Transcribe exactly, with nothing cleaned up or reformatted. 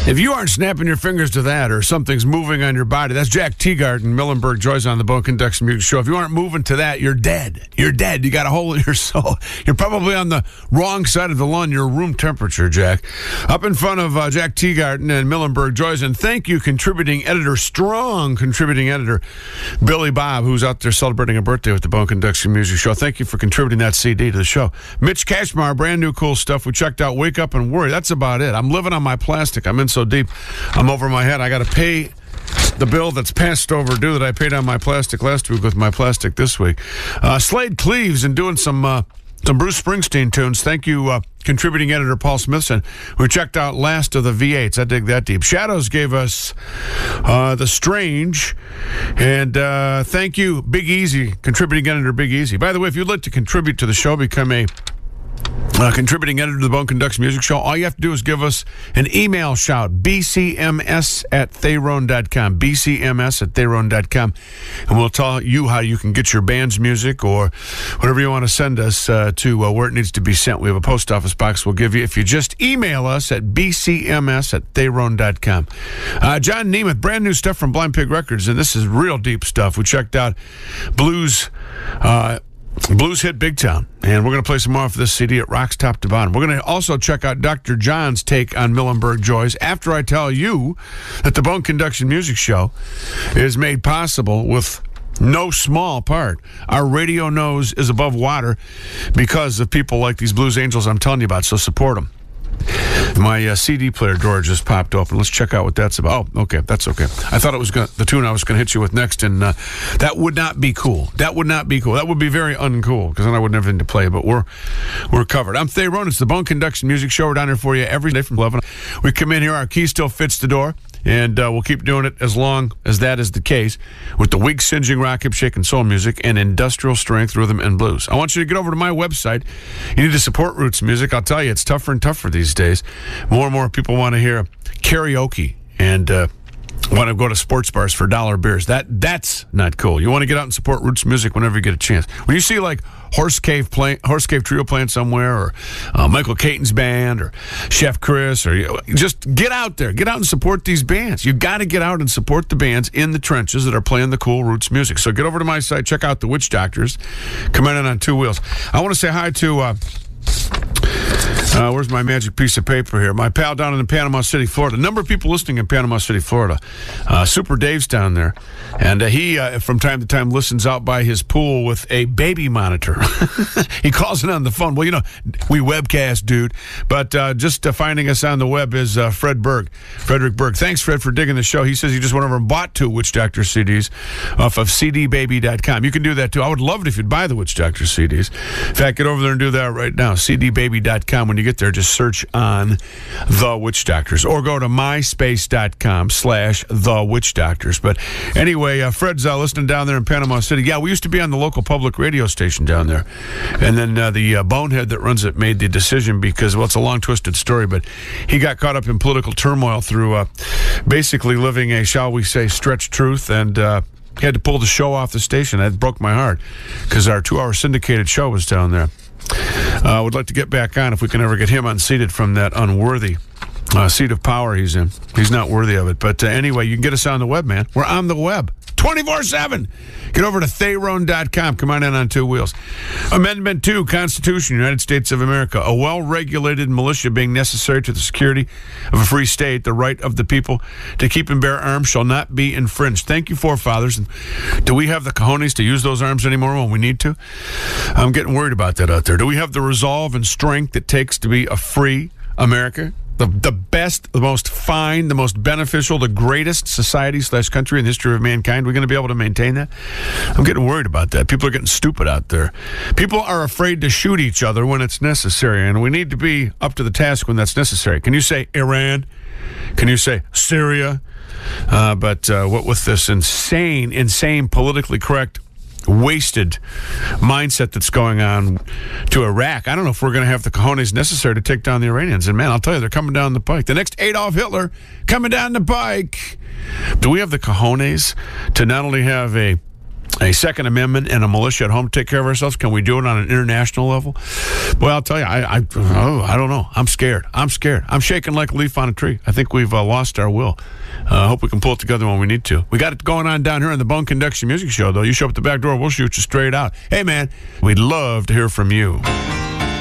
If you aren't snapping your fingers to that or something's moving on your body, that's Jack Teagard and Millenberg Joyce on the Bone Conduction Music Show. If you aren't moving to that, you're dead. You're dead. You got a hole in your soul. You're probably on the wrong side of the lawn. You're room temperature, Jack. Up in front of uh, Jack Teagard and Millenberg Joyce. And thank you, contributing editor, strong contributing editor, Billy Bob, who's out there celebrating a birthday with the Bone Conduction Music Show. Thank you for contributing that C D to the show. Mitch Kashmar, brand new cool stuff. We checked out Wake Up and Worry. That's about it. I'm living on my plastic. I'm in so deep, I'm over my head. I got to pay the bill that's past overdue that I paid on my plastic last week with my plastic this week. Uh, Slade Cleaves and doing some uh, some Bruce Springsteen tunes. Thank you, uh, contributing editor Paul Smithson. We checked out Last of the V eights. I dig that deep. Shadows gave us uh, The Strange. And uh, thank you, Big Easy, contributing editor Big Easy. By the way, if you'd like to contribute to the show, become a Uh, contributing editor to the Bone Conduction Music Show, all you have to do is give us an email shout, b c m s at theron dot com, b c m s at theron dot com, and we'll tell you how you can get your band's music or whatever you want to send us uh, to uh, where it needs to be sent. We have a post office box we'll give you if you just email us at b c m s at theron dot com. Uh, John Nemeth, brand new stuff from Blind Pig Records, and this is real deep stuff. We checked out Blues uh Blues hit Big Town, and we're going to play some more of this C D. It rocks top to bottom. We're going to also check out Doctor John's take on Millenberg Joyce after I tell you that the Bone Conduction Music Show is made possible with no small part. Our radio nose is above water because of people like these Blues Angels I'm telling you about, so support them. My uh, C D player drawer just popped open. Let's check out what that's about. Oh, okay, that's okay. I thought it was gonna, the tune I was going to hit you with next, and uh, that would not be cool. That would not be cool. That would be very uncool, because then I wouldn't have anything to play, but we're we're covered. I'm Theron. It's the Bone Conduction Music Show. We're down here for you every day from eleven. We come in here, our key still fits the door, and uh, we'll keep doing it as long as that is the case with the weak singeing rock, hip shaking soul music and industrial strength rhythm and blues. I want you to get over to my website. You need to support roots music. I'll tell you, it's tougher and tougher these days. More and more people want to hear karaoke and uh, want to go to sports bars for dollar beers. That That's not cool. You want to get out and support roots music whenever you get a chance. When you see like Horse Cave play, Horse Cave Trio playing somewhere, or uh, Michael Caton's band, or Chef Chris, or you know, just get out there. Get out and support these bands. You got to get out and support the bands in the trenches that are playing the cool roots music. So get over to my site. Check out the Witch Doctors. Coming in on two wheels. I want to say hi to... Uh, Uh, where's my magic piece of paper here? My pal down in Panama City, Florida. A number of people listening in Panama City, Florida. Uh, Super Dave's down there. And uh, he, uh, from time to time, listens out by his pool with a baby monitor. He calls it on the phone. Well, you know, we webcast, dude. But uh, just uh, finding us on the web is uh, Fred Berg, Frederick Berg. Thanks, Fred, for digging the show. He says he just went over and bought two Witch Doctor C Ds off of c d baby dot com. You can do that, too. I would love it if you'd buy the Witch Doctor C Ds. In fact, get over there and do that right now. c d baby dot com. When you get there, just search on The Witch Doctors, or go to myspace dot com slash The Witch Doctors. But anyway, uh, Fred's uh, listening down there in Panama City. Yeah, we used to be on the local public radio station down there. And then uh, the uh, bonehead that runs it made the decision because, well, it's a long, twisted story, but he got caught up in political turmoil through uh, basically living a, shall we say, stretched truth, and uh, he had to pull the show off the station. That broke my heart because our two-hour syndicated show was down there. I uh, would like to get back on if we can ever get him unseated from that unworthy uh, seat of power he's in. He's not worthy of it. But uh, anyway, you can get us on the web, man. We're on the web twenty-four seven. Get over to theron dot com. Come on in on two wheels. Amendment two, Constitution, United States of America. A well-regulated militia being necessary to the security of a free state, the right of the people to keep and bear arms shall not be infringed. Thank you, forefathers. And do we have the cojones to use those arms anymore when we need to? I'm getting worried about that out there. Do we have the resolve and strength it takes to be a free America? The, the best, the most fine, the most beneficial, the greatest society slash country in the history of mankind. We're going to be able to maintain that? I'm getting worried about that. People are getting stupid out there. People are afraid to shoot each other when it's necessary, and we need to be up to the task when that's necessary. Can you say Iran? Can you say Syria? Uh, but uh, what with this insane, insane, politically correct, wasted mindset that's going on to Iraq, I don't know if we're going to have the cojones necessary to take down the Iranians. And man, I'll tell you, they're coming down the pike. The next Adolf Hitler coming down the pike. Do we have the cojones to not only have a a Second Amendment and a militia at home to take care of ourselves? Can we do it on an international level? Well, I'll tell you, I I, oh, I don't know. I'm scared. I'm scared. I'm shaking like a leaf on a tree. I think we've uh, lost our will. I uh, hope we can pull it together when we need to. We got it going on down here on the Bone Conduction Music Show, though. You show up at the back door, we'll shoot you straight out. Hey, man, we'd love to hear from you.